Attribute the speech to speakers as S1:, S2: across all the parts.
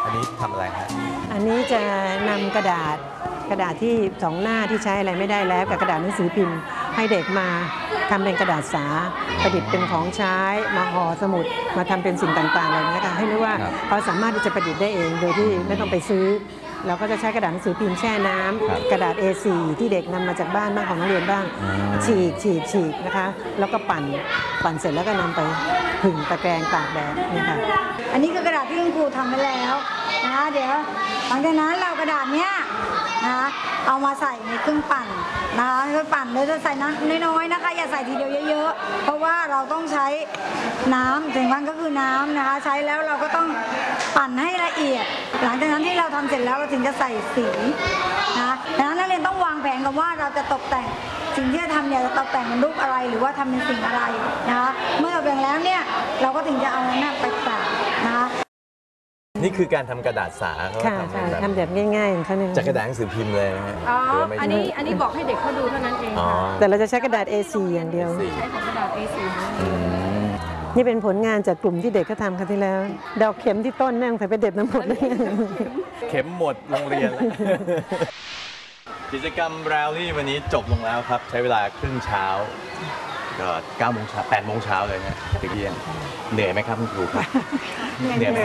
S1: อันนี้ทำอะไรฮะ
S2: อันนี้จะนำกระดาษที่2 หน้าที่ใช้อะไรไม่ได้แล้วกับกระดาษหนังสือพิมพ์ให้เด็กมาทำเป็นกระดาษสาประดิษฐ์เป็นของใช้มาห่อสมุดมาทำเป็นสิ่งต่างๆอะไรนี้ค่ะให้รู้ว่าเขาสามารถที่จะประดิษฐ์ได้เองโดยที่ไม่ต้องไปซื้อเราก็จะใช้กระดาษหนังสือพิมพ์แช่น้ำกระดาษ A4 ที่เด็กนำมาจากบ้านบ้างของนักเรียนบ้างฉีกนะคะแล้วก็ปั่นเสร็จแล้วก็นำไปผึ่งตะแกรงตากแดดนี่ค่ะ
S3: อันนี้คือกระดาษที่คุณครูทำไปแล้วนะคะเดี๋ยวหลังจากนั้นเรากระดาษเนี้ยนะคะเอามาใส่ในเครื่องปั่นนะคะเครื่องปั่นเราจะใส่น้ำน้อยๆนะคะอย่าใส่ทีเดียวเยอะๆเพราะว่าเราต้องใช้น้ำถึงมันก็คือน้ำนะคะใช้แล้วเราก็ต้องปั่นให้ละเอียดหลังจากนั้นที่เราทำเสร็จแล้วเราถึงจะใส่สีนะดังนั้นนักเรียนต้องวางแผนกันว่าเราจะตกแต่งสิ่งที่จะทำเนี่ยจะตกแต่งเป็นรูปอะไรหรือว่าทำเป็นสิ่งอะไรนะคะเมื่อเราแบ่งแล้วเนี่ยเราก็ถึงจะเอานั้นไปตากนะคะ
S1: นี่คือการทำกระดาษสาเขา
S2: ทำแบบง่ายๆของเขาเนี่ย
S1: จากกระดาษหนังสือพิมพ์เลยนะฮะ
S4: อันนี้บอกให้เด็กเขาดูเท่านั้นเองค่ะ
S2: แต่เราจะใช้กระดาษ A4 อย่างเดียว
S4: ใช้ของกระดาษ A4
S2: นี่เป็นผลงานจากกลุ่มที่เด็กเขาทำครั้งที่แล้วดอกเข็มที่ต้นนั่งใส่ไปเด็ดน้ำผล
S1: เข็มหมดโรงเรียนแล้วกิจกรรมแรลลี่วันนี้จบลงแล้วครับใช้เวลาครึ่งเช้าก็9 โมงเช้า8 โมงเช้าเลยนะตะเกียงเหนื่อยไหมครับคุณครูครับเหนื่อยไหม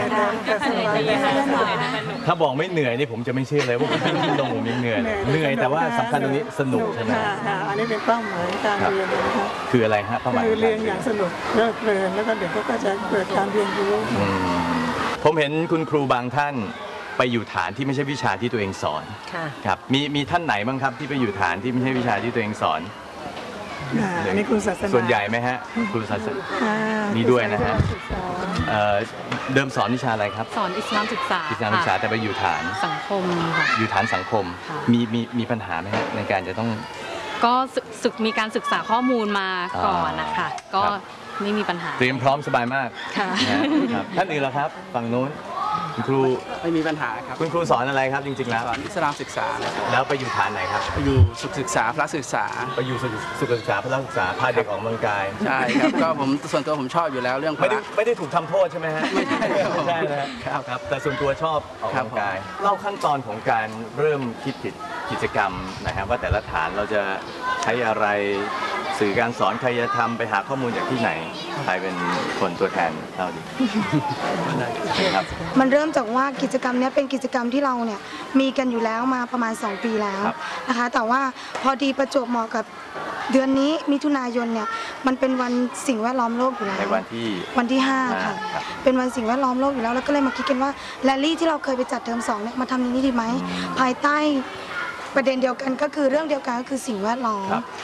S1: ถ้าบอกไม่เหนื่อยนี่ผมจะไม่เชื่อเลยว่าผมวิ่งลงผมยังเหนื่อยแต่ว่าสำคัญตรงนี้สนุกใช่ไหม
S5: อันนี้เป็นเป้าหมายการเรียนนะครับ
S1: คืออะไรฮะเป้าหมาย
S5: คือเรียนอย่างสนุกเพลิดเพลินแล้วก็เด็กก็จะเกิดการเรียนรู้
S1: ผมเห็นคุณครูบางท่านไปอยู่ฐานที่ไม่ใช่วิชาที่ตัวเองสอนครับมีท่านไหนบ้างครับที่ไปอยู่ฐานที่ไม่ใช่วิชาที่ตัวเองสอน
S5: อันนี้ครูศาสนา
S1: ส่วนใหญ่ไหมฮะครูศาสนามีด้วยนะฮะเดิมสอนวิชาอะไรครับ
S4: สอนอิสลามศึกษา
S1: แต่ไปอยู่ฐาน
S4: สังคมค่ะ
S1: อยู่ฐานสังคมมีปัญหาไหมฮะในการจะต้อง
S4: ก็มีการศึกษาข้อมูลมาก่อนนะคะก็ไม่มีปัญหา
S1: เตรียมพร้อมสบายมากท่านอื่นล่ะครับฝั่งนู้นคุณครู
S6: ไม่มีปัญหาครับ
S1: คุณครูสอนอะไรครับจริงๆแล้ว
S6: สอนอิสลามศึกษา
S1: แล้วไปอยู่ฐานไหนครับ
S6: ไปอยู่สุขศึกษาพระศึกษา
S1: ไปอยู่สุขศึกษาพระศึกษาพาเด็กออกกำลังกาย
S6: ใช่ครับก็ผมส่วนตัวผมชอบอยู่แล้วเรื่อง
S1: ไม่ได้ถูกทำโทษใช่ไหมฮะไม่ใช่นะครับแต่ส่วนตัวชอบออกกำลังกายเล่าขั้นตอนของการเริ่มคิดกิจกรรมนะครับว่าแต่ละฐานเราจะใช้อะไรสื่อการสอนใครจะทำไปหาข้อมูลจากที่ไหนใครเป็นคนตัวแทนเราดี
S3: มันเริ่มจากว่ากิจกรรมนี้เป็นกิจกรรมที่เราเนี่ยมีกันอยู่แล้วมาประมาณ2 ปีแล้วนะคะแต่ว่าพอดีประจวบเหมาะกับเดือนนี้มิถุนายนเนี่ยมันเป็นวันสิ่งแวดล้อมโลกอยู่แล้ว
S1: ใน
S3: วันที่5ค่ะเป็นวันสิ่งแวดล้อมโลกอยู่แล้วแล้วก็เลยมาคิดกันว่าแรลลี่ที่เราเคยไปจัดเทอม2เนี่ยมาทำอย่างนี้ดีไหมภายใต้ประเด็นเดียวกันก็คือเรื่องเดียวกันก็คือสิ่งแวดล้อม